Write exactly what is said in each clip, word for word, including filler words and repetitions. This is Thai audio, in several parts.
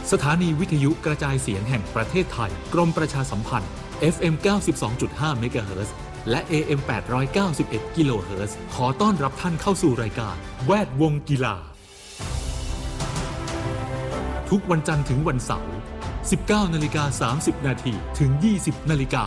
สถานีวิทยุกระจายเสียงแห่งประเทศไทยกรมประชาสัมพันธ์ เอฟ เอ็ม เก้าสิบสองจุดห้า เมกะเฮิรตซ์และ เอ เอ็ม แปดร้อยเก้าสิบเอ็ด กิโลเฮิรตซ์ขอต้อนรับท่านเข้าสู่รายการแวดวงกีฬาทุกวันจันทร์ถึงวันเสาร์ สิบเก้านาฬิกาสามสิบนาทีถึง ยี่สิบนาฬิกา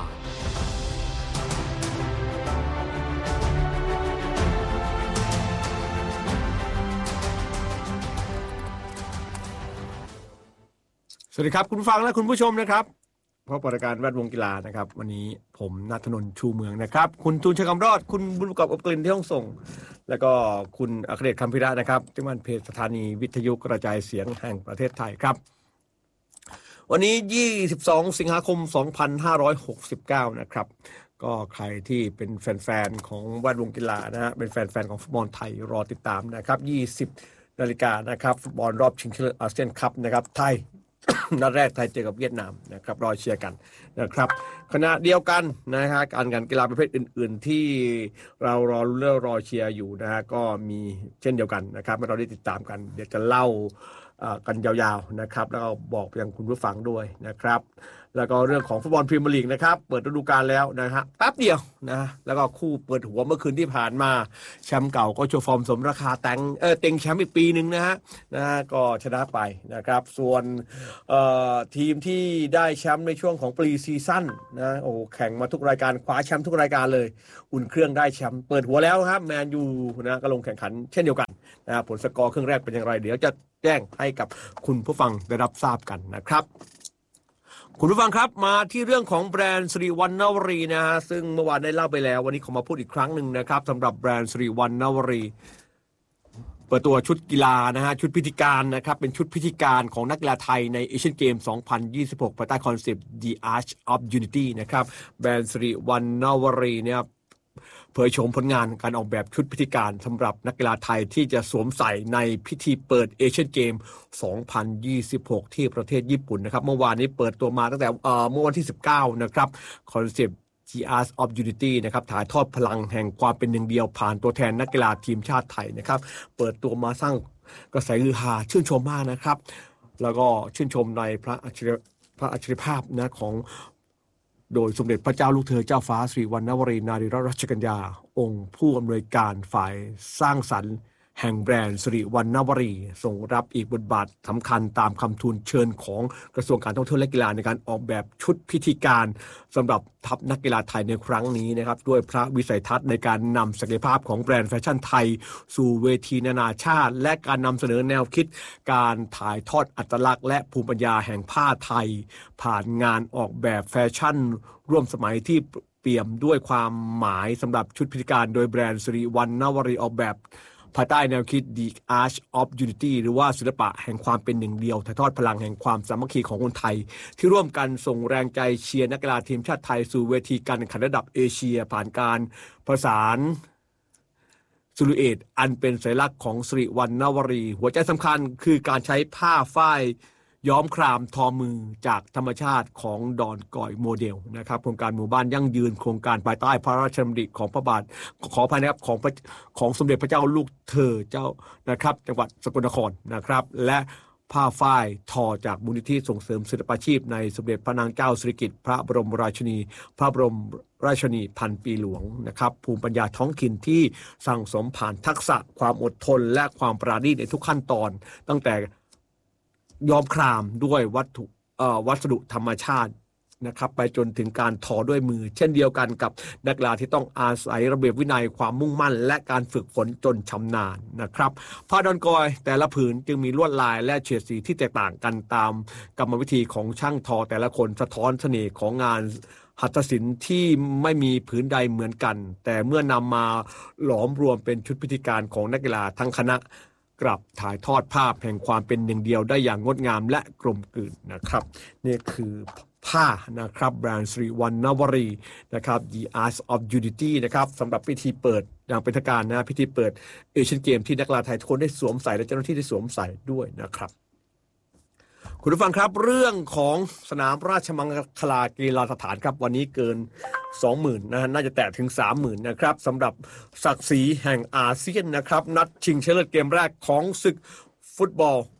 สวัสดีครับคุณผู้ฟังและคุณผู้ชมนะครับพบกับรายการแวดวงกีฬานะครับวันนี้ผมณัฐนนท์ชูเมืองนะครับคุณทูลชัยคำรอดคุณบุญประกอบอบกลิ่นที่ห้องส่งแล้วก็คุณอัครเดชคำพิระนะครับที่มันเพจสถานีวิทยุกระจายเสียงแห่งประเทศไทยครับวันนี้ยี่สิบสองสิงหาคมสองพันห้าร้อยหกสิบเก้านะครับก็ใครที่เป็นแฟนๆของแวดวงกีฬานะฮะเป็นแฟนๆของฟุตบอลไทยรอติดตามนะครับยี่สิบนาฬิกานะครับฟุตบอลรอบชิงชนะเลิศอาเซียนคัพนะครับไทย นัดแรกไทยเจอกับเวียดนามนะครับรอเชียร์กันนะครับขณะเดียวกันนะฮะการแข่งขันกีฬาประเภทอื่นๆที่เรารอเลือกรอเชียร์อยู่นะฮะก็มีเช่นเดียวกันนะครับให้เราได้ติดตามกันเดี๋ยวจะเล่ากันยาวๆนะครับแล้วก็บอกไปยังคุณผู้ฟังด้วยนะครับแล้วก็เรื่องของฟุตบอลพรีเมียร์ลีกนะครับเปิดฤดูกาลแล้วนะฮะแป๊บเดียวนะแล้วก็คู่เปิดหัวเมื่อคืนที่ผ่านมาแชมป์เก่าก็โชว์ฟอร์มสมราคาแต่งเออเต็งแชมป์อีกปีนึงนะฮะนะก็ชนะไปนะครับส่วนเอ่อทีมที่ได้แชมป์ในช่วงของปรีซีซั่นนะโอ้แข่งมาทุกรายการคว้าแชมป์ทุกรายการเลยอุ่นเครื่องได้แชมป์เปิดหัวแล้วครับแมนยูนะก็ลงแข่งขันเช่นเดียวกันนะผลสกอร์ครึ่งแรกเป็นอย่างไรเดี๋ยวจะแจ้งให้กับคุณผู้ฟังได้รับทราบกันนะครับคุณผู้ฟังครับมาที่เรื่องของแบรนด์สิริวัณณวรีนะฮะซึ่งเมื่อวานได้เล่าไปแล้ววันนี้ขอมาพูดอีกครั้งหนึ่งนะครับสำหรับแบรนด์สิริวัณณวรีเปิดตัวชุดกีฬานะฮะชุดพิธีการนะครับเป็นชุดพิธีการของนักกีฬาไทยในเอเชียนเกมสองพันยี่สิบหกภายใต้คอนเซปต์ The Arch of Unity นะครับแบรนด์สิริวัณณวรีเนี่ยเผยโฉมผลงานการออกแบบชุดพิธีการสำหรับนักกีฬาไทยที่จะสวมใส่ในพิธีเปิดเอเชียนเกมสองพันยี่สิบหกที่ประเทศญี่ปุ่นนะครับเมื่อวานนี้เปิดตัวมาตั้งแต่เอ่อเมื่อวันที่สิบเก้านะครับคอนเซปต์ The Arch of Unity นะครับถ่ายทอดพลังแห่งความเป็นหนึ่งเดียวผ่านตัวแทนนักกีฬาทีมชาติไทยนะครับเปิดตัวมาสร้างกระแสฮือฮาชื่นชมมากนะครับแล้วก็ชื่นชมในพระอัจฉริพระอัจฉริภาพนะของโดยสมเด็จพระเจ้าลูกเธอเจ้าฟ้าสิริวัณณวรีนารีรัชกัญญาองค์ผู้อำนวยการฝ่ายสร้างสรรค์แห่งแบรนด์สิริวัณณวรีทรงรับอีกบทบาทสำคัญตามคำทูลเชิญของกระทรวงการท่องเที่ยวและกีฬาในการออกแบบชุดพิธีการสำหรับทัพนักกีฬาไทยในครั้งนี้นะครับด้วยพระวิสัยทัศน์ในการนำศักยภาพของแบรนด์แฟชั่นไทยสู่เวทีนานาชาติและการนำเสนอแนวคิดการถ่ายทอดอัตลักษณ์และภูมิปัญญาแห่งผ้าไทยผ่านงานออกแบบแฟชั่นร่วมสมัยที่เปี่ยมด้วยความหมายสำหรับชุดพิธีการโดยแบรนด์สิริวัณณวรีออกแบบภายใต้แนวคิด The Arch of Unity หรือว่าศิลปะแห่งความเป็นหนึ่งเดียวถ่ายทอดพลังแห่งความสามัคคีของคนไทยที่ร่วมกันส่งแรงใจเชียร์นักกีฬาทีมชาติไทยสู่เวทีการแข่งขันระดับเอเชียผ่านการประสานซิลูเอตอันเป็นสัญลักษณ์ของสิริวัณณวรีหัวใจสำคัญคือการใช้ผ้าฝ้ายย้อมครามทอมือจากธรรมชาติของดอนก่อยโมเดลนะครับโครงการหมู่บ้านยั่งยืนโครงการภายใต้พระราชดำริของพระบาทขอภายในครับของของสมเด็จพระเจ้าลูกเธอเจ้านะครับจังหวัดสกลนครนะครับและผ้าฝ้ายทอจากมูลนิธิส่งเสริมศิลปาชีพในสมเด็จพระนางเจ้าสิริกิติ์พระบรมราชินีพระบรมราชินีพันปีหลวงนะครับภูมิปัญญาท้องถิ่นที่สั่งสมผ่านทักษะความอดทนและความปราณีตในทุกขั้นตอนตั้งแต่ย้อมครามด้วยวัตถุวัสดุธรรมชาตินะครับไปจนถึงการทอด้วยมือเช่นเดียวกันกับนักกีฬาที่ต้องอาศัยระเบียบวินัยความมุ่งมั่นและการฝึกฝนจนชำนาญนะครับผ้าดอนกอยแต่ละผืนจึงมีลวดลายและเฉดสีที่แตกต่างกันตามกรรมวิธีของช่างทอแต่ละคนสะท้อนเสน่ห์ของงานหัตถศิลป์ที่ไม่มีผืนใดเหมือนกันแต่เมื่อนำมาหลอมรวมเป็นชุดพิธีการของนักกีฬาทั้งคณะกลับถ่ายทอดภาพแห่งความเป็นหนึ่งเดียวได้อย่างงดงามและกลมกลืนนะครับนี่คือผ้านะครับแบรนด์สิริวัณณวรีนะครับ The Arch of Unity นะครับสำหรับพิธีเปิดอย่างเป็นทางการนะพิธีเปิดเอเชียนเกมที่นักกีฬาไทยทุกคนได้สวมใส่และเจ้าหน้าที่ได้สวมใส่ด้วยนะครับคุณผู้ฟังครับเรื่องของสนามราชมังคลากีฬาสถานครับวันนี้เกิน สองหมื่น นะฮะน่าจะแตะถึง สามหมื่น นะครับสำหรับศักดิ์ศรีแห่งอาเซียนนะครับนัดชิงชนะเลิศเกมแรกของศึกฟุตบอล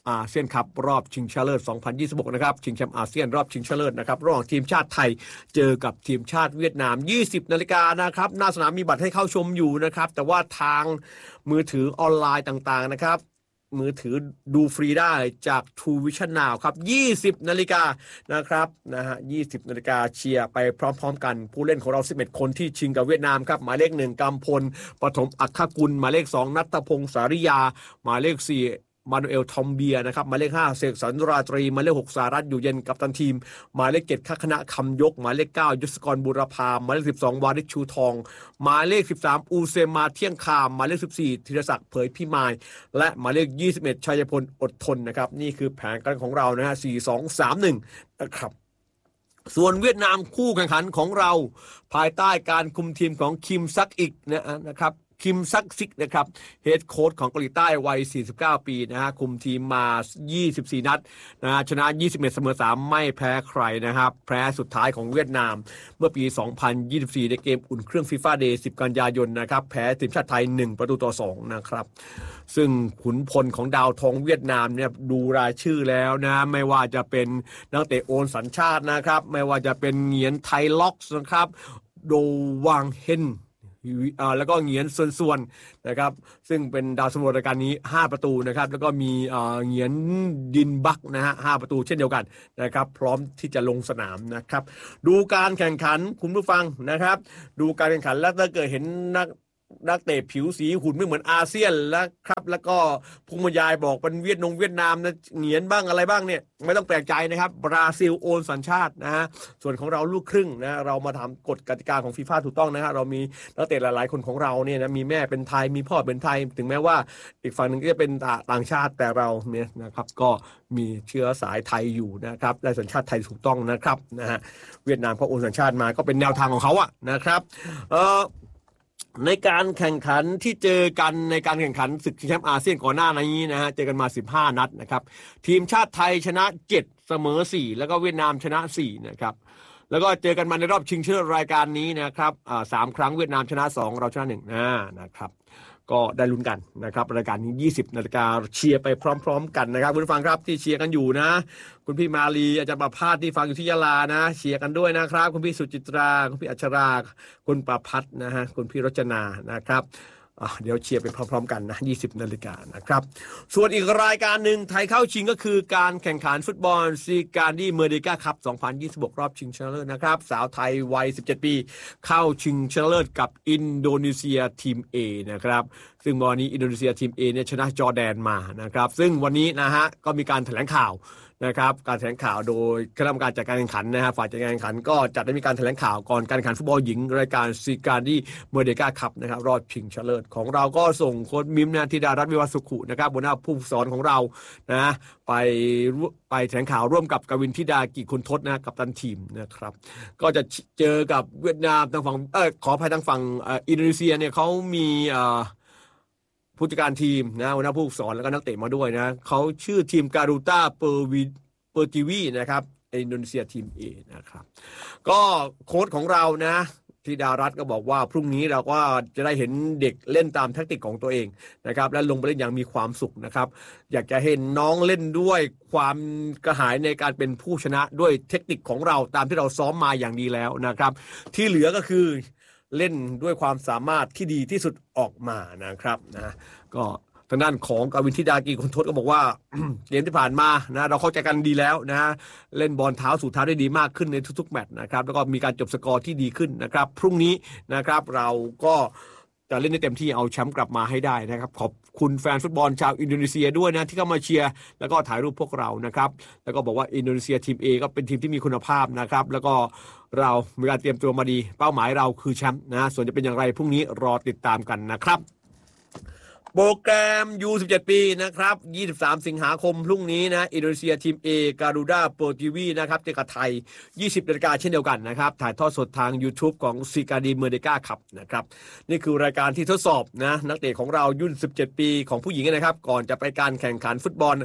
อาเซียนคัพรอบชิงชนะเลิศสองพันยี่สิบหกนะครับชิงแชมป์อาเซียนรอบชิงชนะเลิศนะครับระหว่างทีมชาติไทยเจอกับทีมชาติเวียดนาม ยี่สิบนาฬิกานะครับหน้าสนามมีบัตรให้เข้าชมอยู่นะครับแต่ว่าทางมือถือออนไลน์ต่างๆนะครับมือถือดูฟรีได้จาก True Vision Now ครับยี่สิบนาฬิกานะครับนะฮะยี่สิบนาฬิกาเชียร์ไปพร้อมๆกันผู้เล่นของเราสิบเอ็ดคนที่ชิงกับเวียดนามครับหมายเลขหนึ่งกำพลปฐมอัคคกุลหมายเลขสองณัฐพงศ์สาริยาหมายเลขสี่มานูเอลทอมเบียนะครับหมายเลขห้าเสกสรรราตรีหมายเลขหกสารัตอยู่เย็นกัปตันทีมหมายเลขเจ็ดคณะคำยกหมายเลขเก้ายศกรบุรพาหมายเลขสิบสองวาริชชูทองหมายเลขสิบสามอูเซมาเที่ยงคามหมายเลขสิบสี่ธีรศักดิ์เผยพิมายและหมายเลขยี่สิบเอ็ดชัยพลอดทนนะครับนี่คือแผนการของเรานะฮะสี่ สอง สาม หนึ่งนะครับส่วนเวียดนามคู่แข่งขันของเราภายใต้การคุมทีมของคิมซักอิกนะครับคิมซักซิกนะครับเฮดโค้ชของเกาหลีใต้วัยสี่สิบเก้าปีนะฮะคุมทีมมายี่สิบสี่นัดนะฮะชนะยี่สิบเอ็ดเสมอสามไม่แพ้ใครนะครับแพ้สุดท้ายของเวียดนามเมื่อปีสองพันยี่สิบสี่ในเกมอุ่นเครื่อง FIFA Day สิบกันยายนนะครับแพ้ทีมชาติไทยหนึ่งประตูต่อสองนะครับซึ่งขุนพลของดาวทองเวียดนามเนี่ยดูรายชื่อแล้วนะไม่ว่าจะเป็นนักเตะโอนสัญชาตินะครับไม่ว่าจะเป็นเหงียนไทล็อกส์นะครับโดวังเฮนแล้วก็เหงียนส่วนๆนะครับซึ่งเป็นดาวซันโวรายการนี้ห้าประตูนะครับแล้วก็มีเหงียนดินบักนะฮะห้าประตูเช่นเดียวกันนะครับพร้อมที่จะลงสนามนะครับดูการแข่งขันคุณผู้ฟังนะครับดูการแข่งขันแล้วถ้าเกิดเห็นนักนักเตะผิวสีหุ่นไม่เหมือนอาเซียนแล้วครับแล้วก็พุงมายายบอกเป็นเวียดนงเวียดนามนะเหงียนบ้างอะไรบ้างเนี่ยไม่ต้องแปลกใจนะครับบราซิลโอนสัญชาตินะฮะส่วนของเราลูกครึ่งนะเรามาทำกฎกติกาของฟีฟ่าถูกต้องนะฮะเรามีนักเตะหลายๆคนของเราเนี่ยนะมีแม่เป็นไทยมีพ่อเป็นไทยถึงแม้ว่าอีกฝั่งหนึ่งก็จะเป็นต่างชาติแต่เราเนี่ยนะครับก็มีเชื้อสายไทยอยู่นะครับได้สัญชาติไทยถูกต้องนะครับนะฮะเวียดนามเขาโอนสัญชาติมาก็เป็นแนวทางของเขาอะนะครับเอ่อในการแข่งขันที่เจอกันในการแข่งขันศึกชิงแชมป์อาเซียนก่อนหน้านี้นะฮะเจอกันมาสิบห้านัดนะครับทีมชาติไทยชนะเจ็ดเสมอสี่แล้วก็เวียดนามชนะสี่นะครับแล้วก็เจอกันมาในรอบชิงชนะเลิศรายการนี้นะครับอ่าสามครั้งเวียดนามชนะสองเราชนะหนึ่งนะนะครับก็ได้ลุ้นกันนะครับรายการนี้ยี่สิบนาฬิกาเชียร์ไปพร้อมๆกันนะครับคุณผู้ฟังครับที่เชียร์กันอยู่นะคุณพี่มาลีอาจารย์ประภาสที่ฟังอยู่ที่ยะลานะเชียร์กันด้วยนะครับคุณพี่สุจิตราคุณพี่อัชราคุณประพัฒน์นะฮะคุณพี่รจนานะครับเดี๋ยวเชียร์ไปพร้อมๆกันนะยี่สิบนาฬิกานะครับส่วนอีกรายการหนึ่งไทยเข้าชิงก็คือการแข่งขันฟุตบอลซีการ์ดี้เมอร์เดกาคัพสองพันยี่สิบหกรอบชิงชนะเลิศนะครับสาวไทยวัยสิบเจ็ดปีเข้าชิงชนะเลิศกับอินโดนีเซียทีม A นะครับซึ่งวันนี้อินโดนีเซียทีม A เนี่ยชนะจอร์แดนมานะครับซึ่งวันนี้นะฮะก็มีการแถลงข่าวนะครับการแถลงข่าวโดยคณะกรรมการจัดการแข่งขันนะฮะฝ่ายจัดการแข่งขันก็จัดได้มีการแถลงข่าวก่อนการแข่งขันฟุตบอลหญิงรายการซีการ์ดี้เมอร์เดกาคัพนะครับรอบชิงชนะเลิศของเราก็ส่งโค้ชมิมนะธิดารัตน์วิวัฒน์สุขุนะครับหัวหน้าผู้ฝึกสอนของเรานะไปไปแถลงข่าวร่วมกับกวินธิดากิคุณทศนะกัปตันทีมนะครับก็จะเจอกับเวียดนามทางฝั่งเออขออภัยทางฝั่งอินโดนีเซียเนี่ยเขามีผู้จัดการทีมนะหัวหน้าผู้ฝึกสอนแล้วก็นักเตะมาด้วยนะเขาชื่อทีมการูต้าเปอร์วีเปอร์ทีวีนะครับอินโดนีเซียทีม A นะครับก็โค้ชของเรานะธิดารัตน์ก็บอกว่าพรุ่งนี้เราก็จะได้เห็นเด็กเล่นตามแทคติกของตัวเองนะครับและลงไปเล่นอย่างมีความสุขนะครับอยากจะเห็นน้องเล่นด้วยความกระหายในการเป็นผู้ชนะด้วยเทคนิคของเราตามที่เราซ้อมมาอย่างดีแล้วนะครับที่เหลือก็คือเล่นด้วยความสามารถที่ดีที่สุดออกมานะครับนะก็ทางด้านของกวินธิดากีคนทศก็บอกว่า เกมที่ผ่านมานะเราเข้าใจกันดีแล้วนะเล่นบอลเท้าสู่เท้าได้ดีมากขึ้นในทุกๆแมตช์นะครับแล้วก็มีการจบสกอร์ที่ดีขึ้นนะครับพรุ่งนี้นะครับเราก็จะเล่นได้เต็มที่เอาแชมป์กลับมาให้ได้นะครับขอบคุณแฟนฟุตบอลชาวอินโดนีเซียด้วยนะที่เข้ามาเชียร์แล้วก็ถ่ายรูปพวกเรานะครับแล้วก็บอกว่าอินโดนีเซียทีม A ก็เป็นทีมที่มีคุณภาพนะครับแล้วก็เรามีการเตรียมตัวมาดีเป้าหมายเราคือแชมป์นะส่วนจะเป็นอย่างไรพรุ่งนี้รอติดตามกันนะครับโปรแกรม ยู สิบเจ็ด ปีนะครับยี่สิบสามสิงหาคมพรุ่งนี้นะอินโดนีเซียทีม A การูด้าโปรทีวีนะครับเจอกับไทยยี่สิบนาฬิกาเช่นเดียวกันนะครับถ่ายทอดสดทาง YouTube ของซีการ์ดี้เมอร์เดกาคัพนะครับนี่คือรายการที่ทดสอบนะนักเตะของเรายุ่นสิบเจ็ดปีของผู้หญิงนะครับก่อนจะไปการแข่งขันฟุตบอล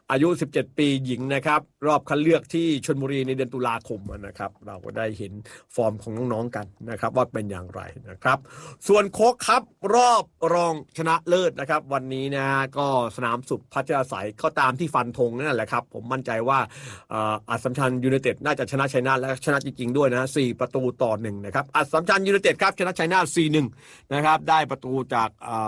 อายุสิบเจ็ดปีหญิงนะครับรอบคัดเลือกที่ชลบุรีในเดือนตุลาคมนะครับเราก็ได้เห็นฟอร์มของน้องๆกันนะครับว่าเป็นอย่างไรนะครับส่วนโค้กคัพรอบรองชนะเลิศนะครับวันนี้นะก็สนามสุขพัชรไสยก็ตามที่ฟันธงนั่นแหละครับผมมั่นใจว่าอัสสัมชัญยูไนเต็ดน่าจะชนะชัยนาทและชนะจริงๆด้วยนะสี่ประตูต่อหนึ่งนะครับอัสสัมชัญยูไนเต็ดครับชนะชัยนาท สี่หนึ่ง นะครับได้ประตูจาก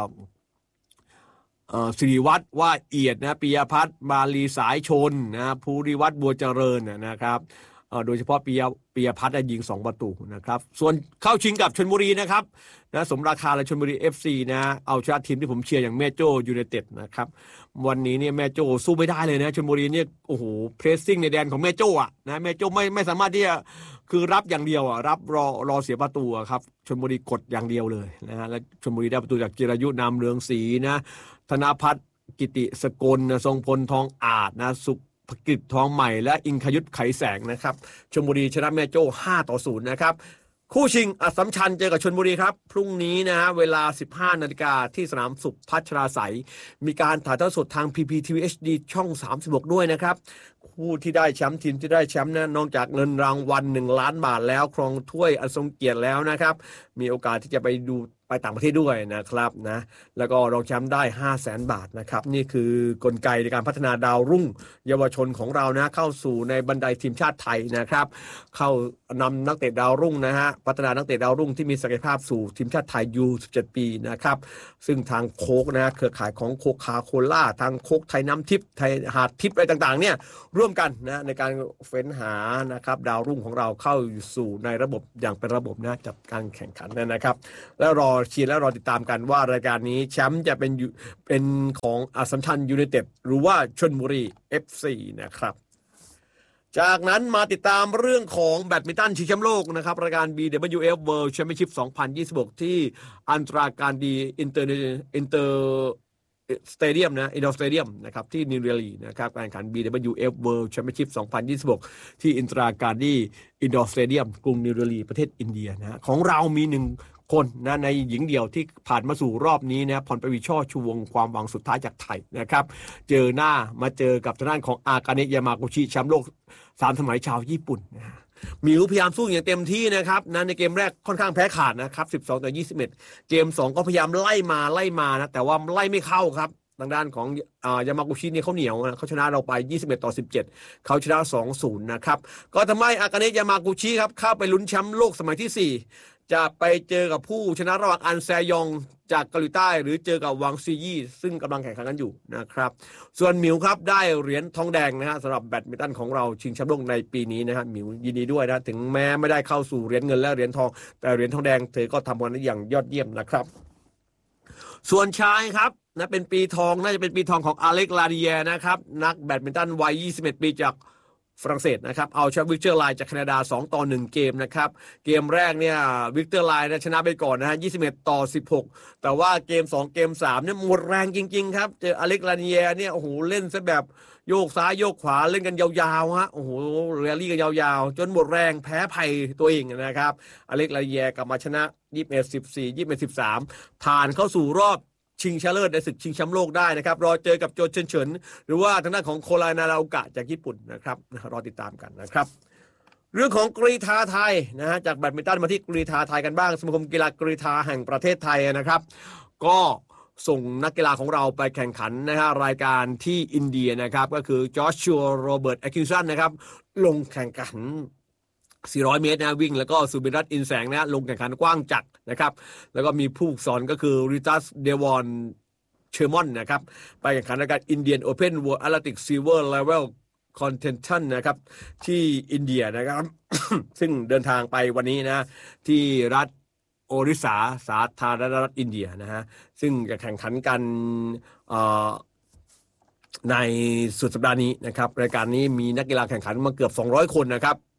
สิริวัฒน์ว่าเอียดนะปิยพัฒน์มาลีสายชนนะภูริวัฒน์บัวเจริญนะครับโดยเฉพาะปิยปิยพัฒน์ยิงสองประตูนะครับส่วนเข้าชิงกับชลบุรีนะครับนะสมราคาและชลบุรี เอฟ ซี นะเอาชนะทีมที่ผมเชียร์อย่างแม่โจ้ยูไนเต็ดนะครับวันนี้เนี่ยแม่โจ้สู้ไม่ได้เลยนะชลบุรีเนี่ยโอ้โหเพรสซิ่งในแดนของแม่โจ้อะนะแม่โจ้ไม่ไม่สามารถที่จะคือรับอย่างเดียวอ่ะรับรอรอเสียประตูครับชลบุรีกดอย่างเดียวเลยนะฮะและชลบุรีได้ประตูจากจิรายุนามเรืองศรีนะธนภัทรกิติสกลนะทรงพลทองอาจนะสุภกิจทองใหม่และอิงคยุทธไขแสงนะครับชลบุรีชนะแม่โจ้ห้าต่อศูนย์นะครับคู่ชิงอัสสัมชัญเจอกับชลบุรีครับพรุ่งนี้นะฮะเวลา สิบห้านาฬิกา ที่สนามสุขพัชราไสยมีการถ่ายทอดสดทาง พี พี ที วี เอช ดี ช่องสามสิบหกด้วยนะครับผู้ที่ได้แชมป์ทีมที่ได้แชมป์นะนอกจากเงินรางวัลหนึ่งล้านบาทแล้วครองถ้วยอันทรงเกียรติแล้วนะครับมีโอกาสที่จะไปดูไปต่างประเทศด้วยนะครับนะแล้วก็รองแชมป์ได้ ห้าแสนบาทนะครับนี่คือกลไกในการพัฒนาดาวรุ่งเยาวชนของเรานะเข้าสู่ในบันไดทีมชาติไทยนะครับเข้านำนักเตะดาวรุ่งนะฮะพัฒนานักเตะดาวรุ่งที่มีศักยภาพสู่ทีมชาติไทย ยู สิบเจ็ด ปีนะครับซึ่งทางโค้กนะเครือข่ายของโคคาโคล่าทางโค้กไทยน้ำทิพย์ไทยหาดทิพย์อะไรต่างๆเนี่ยร่วมกันนะในการเฟ้นหานะครับดาวรุ่งของเราเข้าสู่ในระบบอย่างเป็นระบบนะจัดการแข่งขันนะครับแล้วรอเชียร์และรอติดตามกันว่ารายการนี้แชมป์จะเป็นเป็นของอัสสัมชัญยูไนเต็ดหรือว่าชลบุรี เอฟ ซี นะครับจากนั้นมาติดตามเรื่องของแบดมินตันชิงแชมป์โลกนะครับรายการ บี ดับเบิลยู เอฟ World Championship สองพันยี่สิบหกที่อันตราการดีอินเตอร์อินเตอร์สเตเดียมนะอินดอร์สเตเดียมนะครับที่นิวเดลีนะครับการแข่งขัน บี ดับเบิลยู เอฟ World Championship สองพันยี่สิบหกที่อินตราการดีอินดอร์สเตเดียมกรุงนิวเดลีประเทศอินเดียนะของเรามีหนึ่งคนนะในหญิงเดี่ยวที่ผ่านมาสู่รอบนี้นะพรปวีช่อชูวงความหวังสุดท้ายจากไทยนะครับเจอหน้ามาเจอกับทางด้านของอากาเนะยามากุชิแชมป์โลกสามสมัยชาวญี่ปุ่นนะมิวพยายามสู้อย่างเต็มที่นะครับนะในเกมแรกค่อนข้างแพ้ขาดนะครับสิบสองต่อยี่สิบเอ็ดเกมสองก็พยายามไล่มาไล่มานะแต่ว่าไล่ไม่เข้าครับทางด้านของอ่ายามากุชิเนี่ยเขาเหนียวนะเขาชนะเราไปยี่สิบเอ็ดต่อสิบเจ็ดเขาชนะ สองศูนย์ นะครับก็ทำให้อากาเนะยามากุชิครับเข้าไปลุ้นแชมป์โลกสมัยที่สี่จะไปเจอกับผู้ชนะระหว่างอันแซยองจากเกาหลีใต้หรือเจอกับวังซียี่ซึ่งกำลังแข่งขันกันอยู่นะครับส่วนหมิวครับได้เหรียญทองแดงนะฮะสำหรับแบดมินตันของเราชิงแชมป์โลกในปีนี้นะฮะหมิวยินดีด้วยนะถึงแม้ไม่ได้เข้าสู่เหรียญเงินและเหรียญทองแต่เหรียญทองแดงเธอก็ทำงานได้อย่างยอดเยี่ยมนะครับส่วนชายครับนะเป็นปีทองน่าจะเป็นปีทองของอเล็กลาดิเยนะครับนักแบดมินตันวัยยี่สิบเอ็ดปีจากฝรั่งเศสนะครับเอาชนะวิกเตอร์ไลน์จากแคนาดาสองต่อหนึ่งเกมนะครับเกมแรกเนี่ยวิกเตอร์ไลน์ชนะไปก่อนนะฮะยี่สิบเอ็ดต่อสิบหกแต่ว่าเกมสองเกมสามเนี่ยหมดแรงจริงๆครับเจออเล็กลาดิเยเนี่ยโอ้โหเล่นซะแบบโยกซ้ายโยกขวาเล่นกันยาวๆฮะโอ้โหเรลลี่กันยาวๆจนหมดแรงแพ้ภัยตัวเองนะครับอเล็กลาดิเยกลับมาชนะยี่สิบเอ็ด สิบสี่ ยี่สิบเอ็ด สิบสามผ่านเข้าสู่รอบชิงชนะเลิศในศึกชิงแชมป์โลกได้นะครับรอเจอกับโจเฉินเฉินหรือว่าทางด้านของโคลานาราโอกะจากญี่ปุ่นนะครับรอติดตามกันนะครับเรื่องของกรีฑาไทยนะฮะจากแบดมินตันมาที่กรีฑาไทยกันบ้างสมาคมกีฬากรีฑาแห่งประเทศไทยนะครับก็ส่งนักกีฬาของเราไปแข่งขันนะฮะรายการที่อินเดียนะครับก็คือจอชัวโรเบิร์ตแอคิวสันนะครับลงแข่งขันสี่ร้อยเมตรนะวิ่งแล้วก็สุบิรัตน์อินแสงนะลงแข่งขันกว้างจักรนะครับแล้วก็มีผู้สอนก็คือริตัสเดวอนเชอร์มอนนะครับไปแข่งขันรายการอินเดียนโอเพ่นเวิลด์แอตเลติกซิลเวอร์เลเวลคอนเทนชั่นนะครับที่อินเดียนะครับ ซึ่งเดินทางไปวันนี้นะที่รัฐโอริสาสาธารณรัฐอินเดียนะฮะซึ่งจะแข่งขันกันในสุดสัปดาห์นี้นะครับรายการนี้มีนักกีฬาแข่งขันมาเกือบสองร้อยคนนะครับ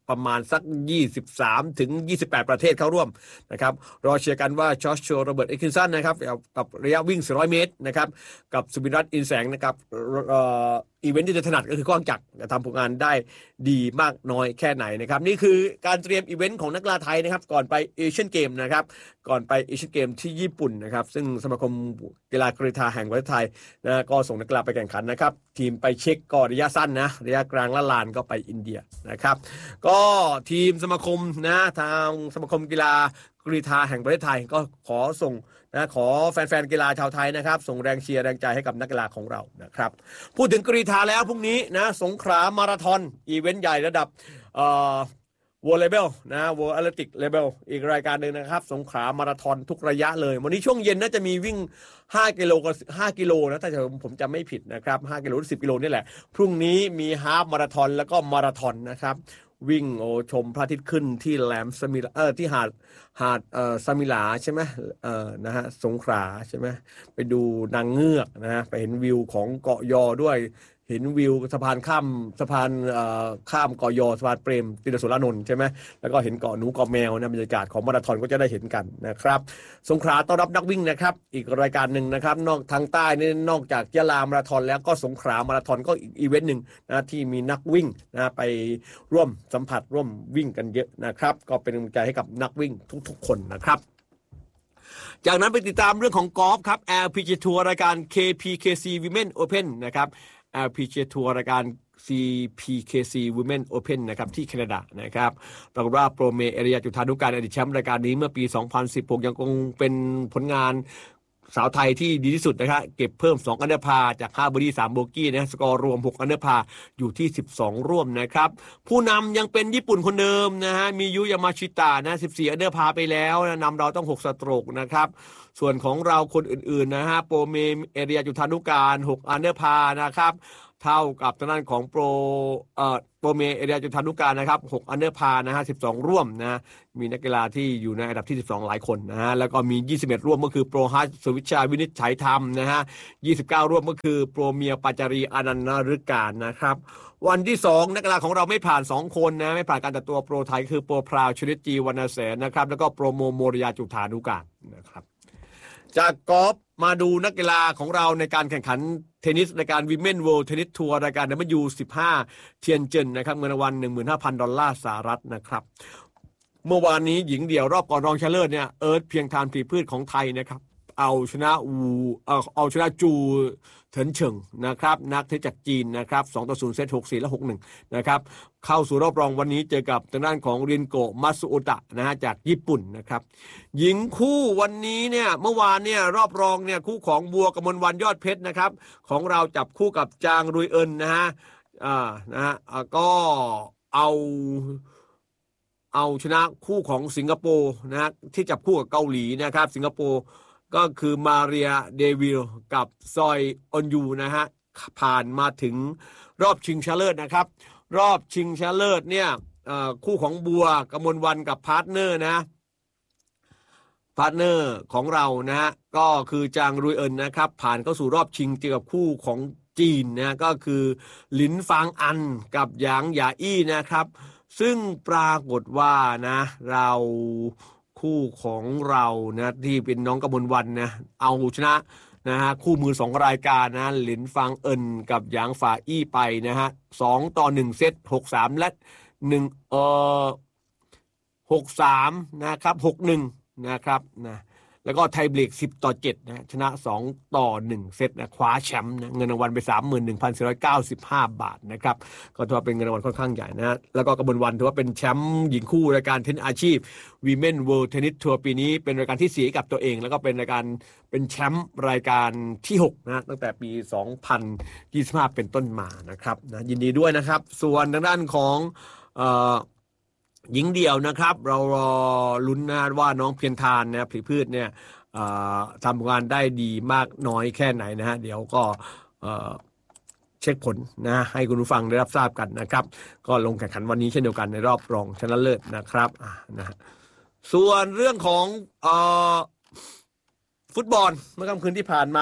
ประมาณสักยี่สิบสามถึงยี่สิบแปดประเทศเข้าร่วมนะครับรอเชียร์กันว่าจอชชัวโรเบิร์ตเอคินสันนะครับกับระยะวิ่งสี่ร้อยเมตรนะครับกับสุบินรัตน์อินแสงนะครับเอ่ออีเวนต์ที่จะถนัดก็คือกว้างจักรจะทำผลงานได้ดีมากน้อยแค่ไหนนะครับนี่คือการเตรียมอีเวนต์ของนักกีฬาไทยนะครับก่อนไปเอเชียนเกมนะครับก่อนไปเอเชียนเกมที่ญี่ปุ่นนะครับซึ่งสมาคมกีฬากรีฑาแห่งประเทศไทยนะก็ส่งนักกีฬาไปแข่งขันนะครับทีมไปเช็คก็ระยะสั้นนะระยะกลางและลานก็ไปอินเดียนะครับก็ทีมสมาคมนะทางสมาคมกีฬากรีฑาแห่งประเทศไทยก็ขอส่งนะขอแฟนๆกีฬาชาวไทยนะครับส่งแรงเชียร์แรงใจให้กับนักกีฬาของเรานะครับพูดถึงกรีฑาแล้วพรุ่งนี้นะสงขลามาราธอนอีเวนต์ใหญ่ระดับเอ่อวอลเลย์บอลนะวอลแอตเลติกเลเวลอีกรายการหนึ่งนะครับสงขลามาราธอนทุกระยะเลยวันนี้ช่วงเย็นน่าจะมีวิ่งห้ากิโลกับห้ากิโลนะถ้าผมจำไม่ผิดนะครับห้ากิโลหรือสิบกิโลนี่แหละพรุ่งนี้มีฮาล์ฟมาราธอนแล้วก็มาราธอนนะครับวิ่งโอชมพระอาทิตย์ขึ้นที่แหลมสมิลาเออที่หาดหาดเอ่อสมิลาใช่ไหมเอ่อนะฮะสงขลาใช่ไหมไปดูนางเงือกนะฮะไปเห็นวิวของเกาะยอด้วยเห็นวิวสะพานข้ามสะพานเอ่อข้ามเกาะยอสะพานเปรมติรสุรานนท์ใช่ไหมแล้วก็เห็นเกาะหนูเกาะแมวนะบรรยากาศของมาราธอนก็จะได้เห็นกันนะครับสงขลาต้อนรับนักวิ่งนะครับอีกรายการหนึ่งนะครับนอกทางใต้นี่นอกจากยะลามาราธอนแล้วก็สงขลามาราธอนก็อีกอีเวนต์หนึ่งนะที่มีนักวิ่งนะไปร่วมสัมผัสร่วมวิ่งกันเยอะนะครับก็เป็นกำลังใจให้กับนักวิ่งทุกๆคนนะครับจากนั้นไปติดตามเรื่องของกอล์ฟครับ แอล พี จี Tour รายการ เค พี เค ซี Women Open นะครับ แอล พี จี Tour รายการ ซี พี เค ซี Women Open นะครับที่แคนาดานะครับปรากฏว่าโปรเมเอเรียจุฑานุการอดีตแชมป์รายการนี้เมื่อปี สองพันสิบหก ยังคงเป็นผลงานสาวไทยที่ดีที่สุดนะครับเก็บเพิ่มสองอันเดอร์พาจากห้าเบอร์ดี้สามโบกี้นะสกอร์รวมหกอันเดอร์พาอยู่ที่สิบสองร่วมนะครับผู้นำยังเป็นญี่ปุ่นคนเดิมนะฮะมียุยามาชิตะนะสิบสี่อันเดอร์พาไปแล้วนำเราต้องหกสโตรกนะครับส่วนของเราคนอื่นๆนะฮะโปรเมเอเรียจุฑานุการหกอันเดอร์พานะครับเท่ากับทางด้านของโปรเอ่อโปรเมเอเรียจุฑานุการนะครับหกอันเดอร์พานะฮะสิบสองร่วมนะมีนักกีฬาที่อยู่ในอันดับที่สิบสองหลายคนนะฮะแล้วก็มียี่สิบเอ็ดร่วมก็คือโปรฮัสสุวิชาวินิจฉัยธรรมนะฮะยี่สิบเก้าร่วมก็คือโปรเมียปัจจารีอนันต์ฤการนะครับวันที่สองนักกีฬาของเราไม่ผ่านสองคนนะไม่ผ่านการตัดตัวโปรไทยคือโปรพราวชนิดจีวรรณแสนนะครับแล้วก็โปรโมโมริยาจุฑานุการนะครับจากกอล์ฟมาดูนักกีฬาของเราในการแข่งขันเทนนิสในการ Women World Tennis Tour รายการ ดับเบิลยู สิบห้า เทียนเจินนะครับเงินรางวัล หนึ่งหมื่นห้าพัน ดอลลาร์สหรัฐนะครับเมื่อวานนี้หญิงเดี่ยวรอบก่อนรองชนะเลิศเนี่ยเอิร์ธเพียงทานผลีพืชของไทยนะครับเอาชนะอูเอาเอาชนะจูเถินเฉิงนะครับนักเทนนิสจากจีนนะครับสองต่อศูนย์เซตหกสี่และหกหนึ่งนะครับเข้าสู่รอบรองวันนี้เจอกับทางด้านของรินโกะมัตสึโอตะนะฮะจากญี่ปุ่นนะครับหญิงคู่วันนี้เนี่ยเมื่อวานเนี่ยรอบรองเนี่ยคู่ของบัวกมลวรรณยอดเพชรนะครับของเราจับคู่กับจางรุยเอินนะฮะอ่านะฮะก็เอาเอาชนะคู่ของสิงคโปร์นะฮะที่จับคู่กับเกาหลีนะครับสิงคโปร์ก็คือมาเรียเดวิลกับซอยออนยูนะฮะผ่านมาถึงรอบชิงชนะเลิศนะครับรอบชิงชนะเลิศเนี่ยคู่ของบัวกมลวรรณกับพาร์ทเนอร์นะพาร์ทเนอร์ของเรานะฮะก็คือจางรุยเอินนะครับผ่านเข้าสู่รอบชิงเจอกับคู่ของจีนนะก็คือหลินฟางอันกับหยางหยาอี้นะครับซึ่งปรากฏว่านะเราคู่ของเรานะที่เป็นน้องกมลวรรณนะเอาชนะนะฮะคู่มือสองรายการนะหลินฟางเอินกับหยางฝาอี้ไปนะฮะสองต่อหนึ่งเซตหกสามและหนึ่งเอ่อหกสามนะครับหกหนึ่งนะครับนะแล้วก็ไทยเบรกสิบต่อเจ็ดนะชนะสองต่อหนึ่งเซตนะคว้าแชมป์นะเงินรางวัลไป สามหมื่นหนึ่งพันสี่ร้อยเก้าสิบห้า บาทนะครับก็ถือว่าเป็นเงินรางวัลค่อนข้างใหญ่นะแล้วก็กมลวรรณถือว่าเป็นแชมป์หญิงคู่รายการเทนนิสอาชีพ Women World Tennis Tour ปีนี้เป็นรายการที่สี่กับตัวเองแล้วก็เป็นรายการเป็นแชมป์รายการที่หกนะตั้งแต่ปีสองพันยี่สิบห้าเป็นต้นมานะครับนะยินดีด้วยนะครับส่วนทางด้านของเอ่อหญิงเดี่ยวนะครับเรารอลุ้นนะว่าน้องเพียรทานนะผลิพืชเนี่ยทำงานได้ดีมากน้อยแค่ไหนนะฮะเดี๋ยวก็เช็คผลนะให้คุณผู้ฟังได้รับทราบกันนะครับก็ลงแข่งขันวันนี้เช่นเดียวกันในรอบรองชนะเลิศนะครับนะส่วนเรื่องของเอ่อฟุตบอลเมื่อค่ำคืนที่ผ่านมา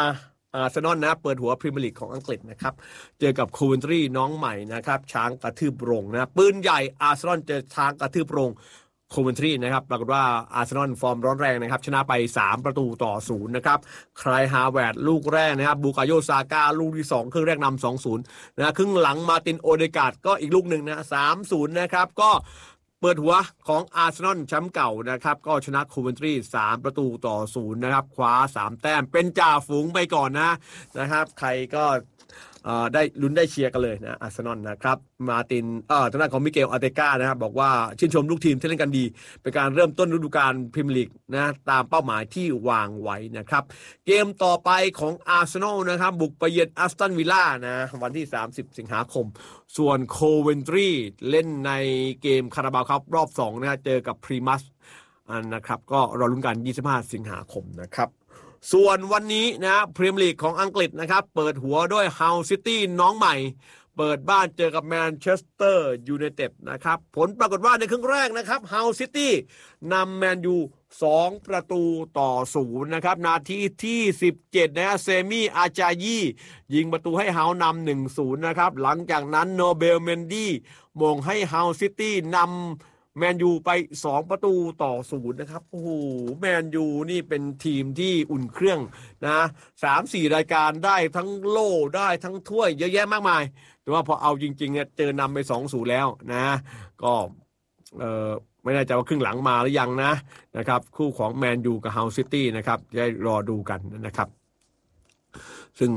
อาร์เซนอลนะเปิดหัวพรีเมียร์ลีกของอังกฤษนะครับเจอกับโคเวนทรีน้องใหม่นะครับช้างกระทืบโรงนะปืนใหญ่อาร์เซนอลเจอช้างกระทืบโรงโคเวนทรีนะครับปรากฏว่าอาร์เซนอลฟอร์มร้อนแรงนะครับชนะไปสามประตูต่อศูนย์นะครับใครฮาแวร์ดลูกแรกนะครับบูกาโยซาก้าลูกที่สองครึ่งแรกนำ สองศูนย์ นะครึ่งหลังมาตินโอเดการ์ดก็อีกลูกหนึ่งนะ สามศูนย์ นะครับก็เปิดหัวของอาร์เซนอลแชมป์เก่านะครับก็ชนะโคเวนทรีสามประตูต่อศูนย์นะครับคว้าสามแต้มเป็นจ่าฝูงไปก่อนนะนะครับใครก็ได้ลุ้นได้เชียร์กันเลยนะอาร์เซนอลนะครับมาตินเอ่อทางด้านของมิเกลอาร์เตก้านะครับบอกว่าชื่นชมลูกทีมที่เล่นกันดีเป็นการเริ่มต้นฤดูกาลพรีเมียร์ลีกนะตามเป้าหมายที่วางไว้นะครับเกมต่อไปของอาร์เซนอลนะครับบุกไปเยือนแอสตันวิลล่านะวันที่สามสิบสิงหาคมส่วนโคเวนทรีเล่นในเกมคาราบาวคัพรอบสองนะฮะเจอกับพรีมัสนะครับก็รอลุ้นกันยี่สิบห้าสิงหาคมนะครับส่วนวันนี้นะพรีเมียร์ลีกของอังกฤษนะครับเปิดหัวด้วยเฮาส์ซิตี้น้องใหม่เปิดบ้านเจอกับแมนเชสเตอร์ยูไนเต็ดนะครับผลปรากฏว่าในครึ่งแรกนะครับเฮาส์ซิตี้นำแมนยูสองประตูต่อศูนย์นะครับนาทีที่สิบเจ็ดนะเซมี่อาจายียิงประตูให้เฮาส์นำ หนึ่งศูนย์ นะครับหลังจากนั้นโนเบลเมนดี้มงให้เฮาส์ซิตี้นำแมนยูไปสองประตูต่อศูนย์นะครับโอ้โหแมนยูนี่เป็นทีมที่อุ่นเครื่องนะ สามสี่ รายการได้ทั้งโล่ได้ทั้งถ้วยเยอะแยะมากมายแต่ว่าพอเอาจริงๆเนี่ยเจอนำไป สองศูนย์ แล้วนะก็เอ่อไม่แน่ใจว่าครึ่งหลังมาหรือยังนะนะครับคู่ของแมนยูกับเฮาส์ซิตี้นะครับได้รอดูกันนะครับซึ่ง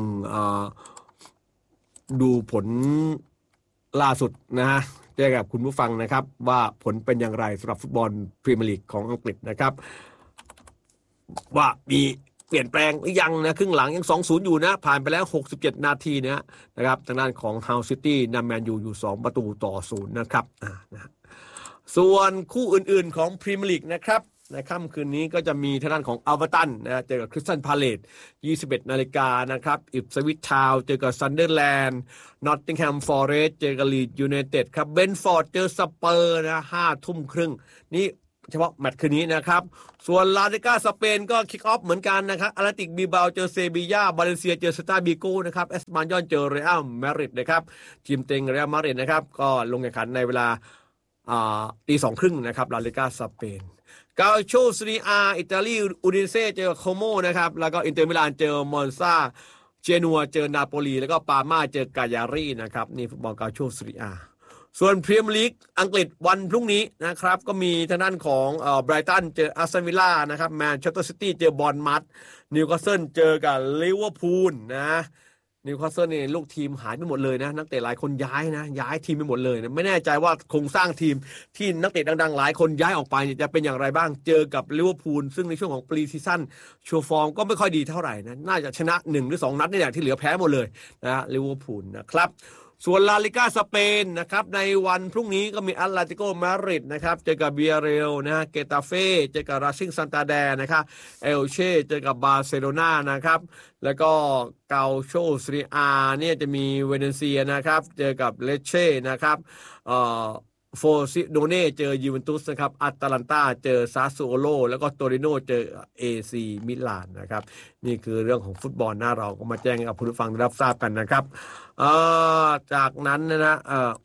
ดูผลล่าสุดนะฮะแจ้งกับคุณผู้ฟังนะครับว่าผลเป็นอย่างไรสำหรับฟุตบอลพรีเมียร์ลีกของอังกฤษนะครับว่ามีเปลี่ยนแปลงหรือยังนะครึ่งหลังยัง สองศูนย์ อยู่นะผ่านไปแล้วหกสิบเจ็ดนาทีนะนะครับทางด้านของเฮาส์ซิตี้นำแมนยูอยู่สองประตูต่อศูนย์นะครับอ่านะส่วนคู่อื่นๆของพรีเมียร์ลีกนะครับในค่ำคืนนี้ก็จะมีทางด้านของอัลเวอร์ตันนะเจอกับคริสตัลพาเลซยี่สิบเอ็ดนาฬิกานะครับอิปสวิชทาวน์เจอกับซันเดอร์แลนด์นอตติงแฮมฟอเรสต์เจอกับลีดยูไนเต็ดครับเบนฟอร์ดเจอสเปอร์นะห้าทุ่มครึ่งนี่เฉพาะแมตช์คืนนี้นะครับส่วนลาลิก้าสเปนก็คิกออฟเหมือนกันนะครับอาร์ติกบิลบาโอเจอเซบีย่าบาเลนเซียเจอสตาร์บิโก้นะครับเอสปานยอลเจอเรอัลมาดริดนะครับทีมเต็งเรอัลมาดริดนะครับก็ลงแข่งขันในเวลาอ่าตีสองครึ่งนะครับลาลิก้าสเปนกาโชซีเรียอาอิตาลีอูดินเซ่เจอโคโมนะครับแล้วก็อินเตอร์มิลานเจอมอนซาเจนัวเจอนาโปลีแล้วก็ปาม่าเจอกายารีนะครับนี่ฟุตบอลกาโชซีเรียอาส่วนพรีเมียร์ลีกอังกฤษวันพรุ่งนี้นะครับก็มีทางด้านของเอ่อไบรตันเจออาร์เซนอลวิลล่านะครับแมนเชสเตอร์ซิตี้เจอบอร์นมัธนิวคาสเซิลเจอกับลิเวอร์พูลนะนิวคาสเซิลนี่ลูกทีมหายไปหมดเลยนะนักเตะหลายคนย้ายนะย้ายทีมไปหมดเลยนะไม่แน่ใจว่าโครงสร้างทีมที่นักเตะดังๆหลายคนย้ายออกไปจะเป็นอย่างไรบ้างเจอกับลิเวอร์พูลซึ่งในช่วงของปรีซีซั่นโชว์ฟอร์มก็ไม่ค่อยดีเท่าไหร่นะน่าจะชนะหนึ่งหรือสองนัดนี่แหละที่เหลือแพ้หมดเลยนะลิเวอร์พูลนะครับส่วนลาลิก้าสเปนนะครับในวันพรุ่งนี้ก็มีแอตเลติโกมาดริดนะครับเจอกับเบียเรลนะฮะเกตาเฟ่เจอกับราซิงซันตาแดร์นะครับเอลเช่เจอกับบาร์เซโลนานะครับแล้วก็เกาโชซีเรียอาเนี่ยจะมีเวเนเซียนะครับเจอกับเลเช่นะครับเอ่อโฟซิโดเน่เจอยูเวนตุสนะครับอัตแลนตาเจอซาสซูโอโลแล้วก็โตริโนเจอเอซีมิลานนะครับนี่คือเรื่องของฟุตบอลหน้าเราก็มาแจ้งให้กับผู้ฟังได้รับทราบกันนะครับเอ่อจากนั้นนะนะเอ่อ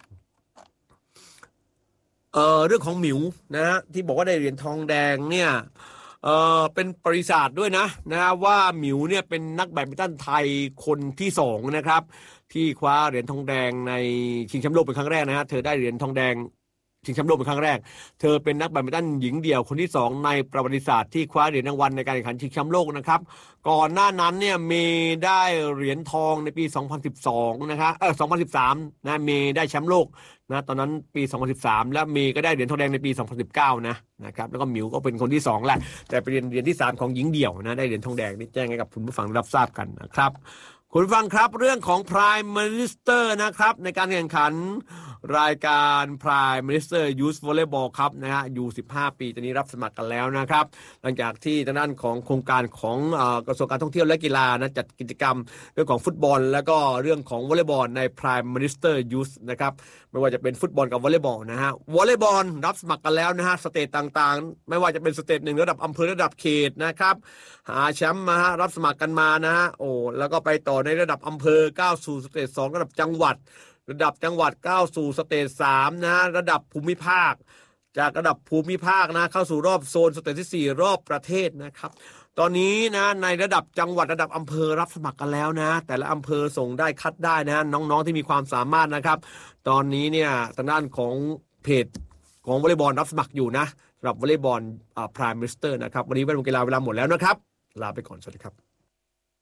เอ่อเรื่องของหมิวนะฮะที่บอกว่าได้เหรียญทองแดงเนี่ยเอ่อเป็นบริษัทด้วยนะนะว่าหมิวเนี่ยเป็นนักแบดมินตันไทยคนที่สองนะครับที่คว้าเหรียญทองแดงในชิงแชมป์โลกเป็นครั้งแรกนะฮะเธอได้เหรียญทองแดงชิงแชมป์โลกเป็นครั้งแรกเธอเป็นนักแบดมินตันหญิงเดี่ยวคนที่สองในประวัติศาสตร์ที่คว้าเหรียญรางวัลในการแข่งขันชิงแชมป์โลกนะครับก่อนหน้านั้นเนี่ยเมย์ได้เหรียญทองในปีสองพันสิบสองนะครับเออสองพันสิบสามนะเมย์ได้แชมป์โลกนะตอนนั้นปีสองพันสิบสามแล้วเมย์ก็ได้เหรียญทองแดงในปีสองพันสิบเก้านะนะครับแล้วก็หมิวก็เป็นคนที่สองแหละแต่เป็นเหรียญที่สามของหญิงเดี่ยวนะได้เหรียญทองแดงนี่แจ้งให้กับคุณผู้ฟังรับทราบกันนะครับคุณฟังครับเรื่องของ Prime Minister นะครับในการแข่งขันรายการ Prime Minister Youth Volleyball Cup นะฮะอยู่สิบห้าปีตอนนี้รับสมัครกันแล้วนะครับหลังจากที่ทางด้านของโครงการของเอ่อกระทรวงการท่องเที่ยวและกีฬานะจัดกิจกรรมเรื่องของฟุตบอลแล้วก็เรื่องของวอลเลย์บอลใน Prime Minister Youth นะครับไม่ว่าจะเป็นฟุตบอลกับวอลเลย์บอลนะฮะวอลเลย์บอลรับสมัครกันแล้วนะฮะสเตจต่างๆไม่ว่าจะเป็นสเตจหนึ่งระดับอำเภอระดับเขตนะครับหาแชมป์มาฮะรับสมัครกันมานะฮะโอ้แล้วก็ไปต่อในระดับอำเภอก้าวสู่สเตจสองระดับจังหวัดระดับจังหวัดก้าวสู่สเตจสามนะระดับภูมิภาคจากระดับภูมิภาคนะเข้าสู่รอบโซนสเตจที่สี่รอบประเทศนะครับตอนนี้นะในระดับจังหวัดระดับอำเภอรับสมัครกันแล้วนะแต่ละอำเภอส่งได้คัดได้นะน้องๆที่มีความสามารถนะครับตอนนี้เนี่ยทางด้านของเพจของวอลเลย์บอลรับสมัครอยู่นะสำหรับวอลเลย์บอลอ่า Prime Minister นะครับวันนี้แวดวงกีฬาเวลาหมดแล้วนะครับลาไปก่อนสวัสดีครับ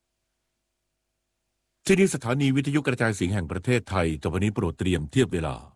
ที่นี่สถานีวิทยุกระจายเสียงแห่งประเทศไทยต่อไปนี้โปรดเตรียมเทียบเวลา